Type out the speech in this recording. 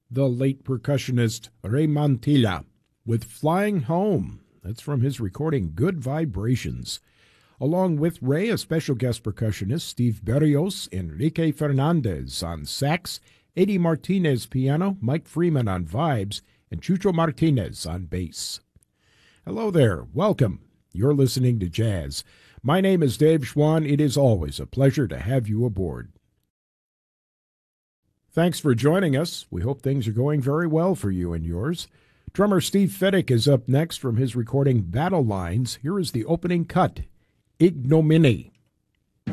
the late percussionist Ray Mantilla with Flying Home. That's from his recording Good Vibrations. Along with Ray, a special guest percussionist, Steve Berrios, Enrique Fernandez on sax, Eddie Martinez piano, Mike Freeman on vibes, and Chucho Martinez on bass. Hello there. Welcome. You're listening to Jazz. My name is Dave Schwann. It is always a pleasure to have you aboard. Thanks for joining us. We hope things are going very well for you and yours. Drummer Steve Fedek is up next from his recording Battle Lines. Here is the opening cut, Ignominy.